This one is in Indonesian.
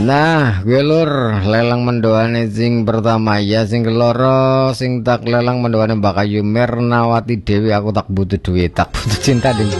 Nah, gue lur lelang mendoane sing pertama ya, sing keloro sing tak lelang mendoane Mbak Ayu Mernawati Dewi, aku tak butuh duit, tak butuh cinta ding.